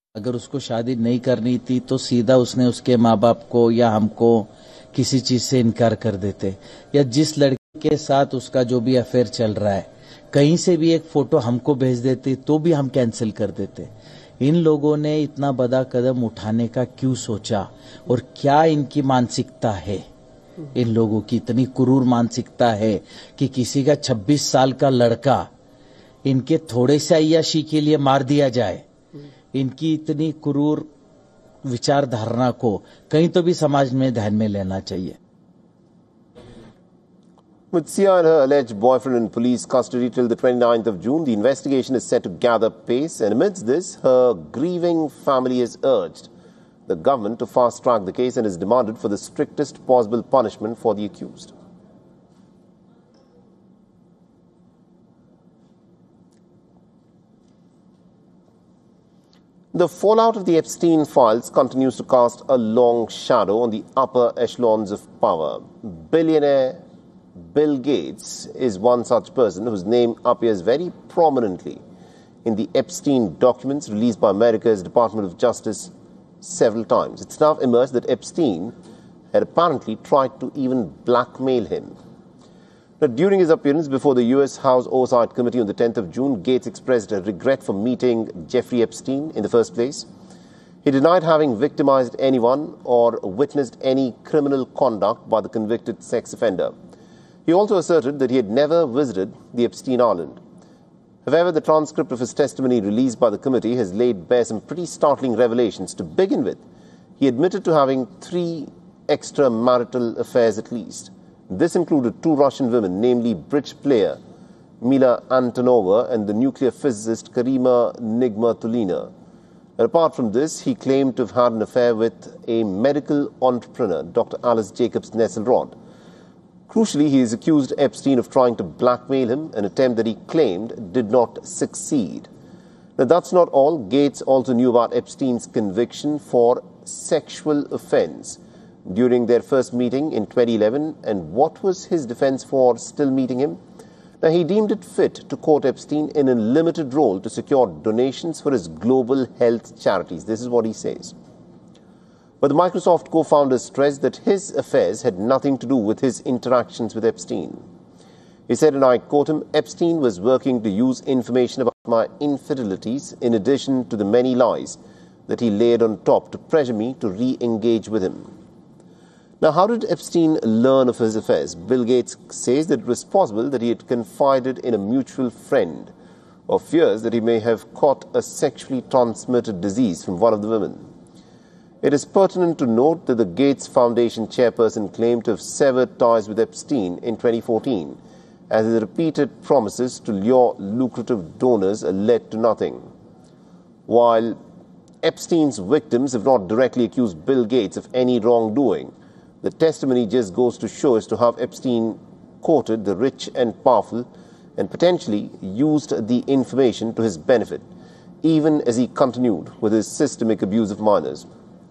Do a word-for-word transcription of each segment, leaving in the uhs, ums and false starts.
अगर उसको शादी नहीं करनी थी तो सीधा उसने उसके माँ बाप को या हमको किसी चीज से इनकार कर देते, या जिस लड़की के साथ उसका जो भी अफेयर चल रहा है कहीं से भी एक फोटो हमको भेज देते तो भी हम कैंसिल कर देते। इन लोगों ने इतना बड़ा कदम उठाने का क्यों सोचा, और क्या इनकी मानसिकता है? इन लोगों की इतनी क्रूर मानसिकता है कि किसी का छब्बीस साल का लड़का इनके थोड़े से अय्याशी के लिए मार दिया जाए। इनकी इतनी क्रूर विचारधारणा को कहीं तो भी समाज में ध्यान में लेना चाहिए। With Sia and her alleged boyfriend in police custody till the twenty-ninth of June, the investigation is set to gather pace, and amidst this, her grieving family has urged the government to fast-track the case and has demanded for the strictest possible punishment for the accused. The fallout of the Epstein files continues to cast a long shadow on the upper echelons of power. Billionaire Bill Gates is one such person whose name appears very prominently in the Epstein documents released by America's Department of Justice several times. It's now emerged that Epstein had apparently tried to even blackmail him. Now, during his appearance before the U S House Oversight Committee on the tenth of June, Gates expressed a regret for meeting Jeffrey Epstein in the first place. He denied having victimized anyone or witnessed any criminal conduct by the convicted sex offender. He also asserted that he had never visited the Epstein Island. However, the transcript of his testimony released by the committee has laid bare some pretty startling revelations. To begin with, he admitted to having three extramarital affairs at least. This included two Russian women, namely bridge player Mila Antonova and the nuclear physicist Karima Nigmatulina. And apart from this, he claimed to have had an affair with a medical entrepreneur, Doctor Alice Jacobs Nesselrod. Crucially, he is accused Epstein of trying to blackmail him, an attempt that he claimed did not succeed. Now, that's not all. Gates also knew about Epstein's conviction for sexual offense during their first meeting in twenty eleven, and what was his defense for still meeting him? Now, he deemed it fit to quote Epstein in a limited role to secure donations for his global health charities. This is what he says. But the Microsoft co-founder stressed that his affairs had nothing to do with his interactions with Epstein. He said, and I quote him, "Epstein was working to use information about my infidelities in addition to the many lies that he laid on top to pressure me to re-engage with him." Now, how did Epstein learn of his affairs? Bill Gates says that it was possible that he had confided in a mutual friend or fears that he may have caught a sexually transmitted disease from one of the women. It is pertinent to note that the Gates Foundation chairperson claimed to have severed ties with Epstein in twenty fourteen, as his repeated promises to lure lucrative donors led to nothing. While Epstein's victims have not directly accused Bill Gates of any wrongdoing, the testimony just goes to show as to how Epstein courted the rich and powerful and potentially used the information to his benefit, even as he continued with his systemic abuse of minors.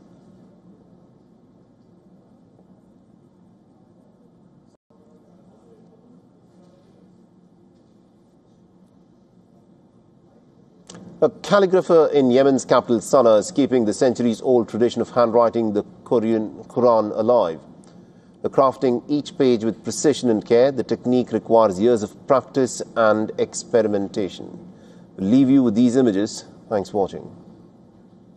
A calligrapher in Yemen's capital Sana'a is keeping the centuries-old tradition of handwriting the Korean Quran alive. The crafting each page with precision and care, the technique requires years of practice and experimentation. We'll leave you with these images. Thanks for watching.